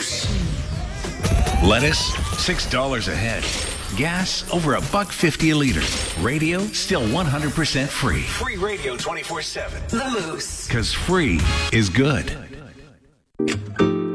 Moose. Lettuce, $6 a head. Gas, over $1.50 a liter. Radio, still 100% free. Free radio 24/7. The Moose. Because free is good.